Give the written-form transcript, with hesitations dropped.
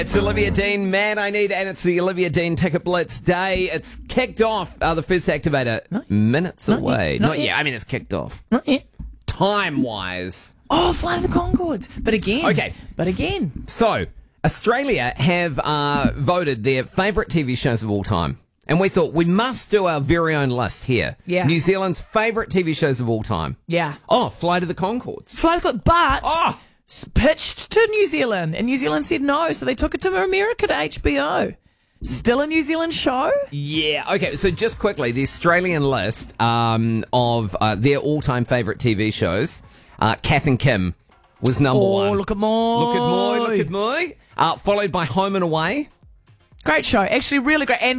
It's Olivia Dean, Man I Need, and it's the Olivia Dean Ticket Blitz Day. It's kicked off. The first activator minutes away. Not yet. I mean, it's kicked off. Not yet. Time-wise. Oh, Flight of the Conchords. But again. So, Australia have voted their favourite TV shows of all time. And we thought we must do our very own list here. Yeah. New Zealand's favourite TV shows of all time. Yeah. Oh, Flight of the Conchords. Flight of the Conchords, but Oh! pitched to New Zealand, and New Zealand said no, so they took it to America, to HBO. Still a New Zealand show? Yeah. Okay, so just quickly, the Australian list of their all-time favourite TV shows, Kath and Kim was number one. Oh, look at Moy. Look at Moy. Followed by Home and Away. Great show. Actually, really great. And